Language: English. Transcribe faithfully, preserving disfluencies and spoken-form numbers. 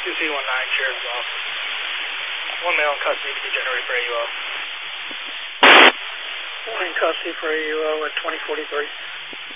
two C one nine, Sheriff's Office. One male in custody to be generated for A U O. One in custody for A U O at twenty forty-three.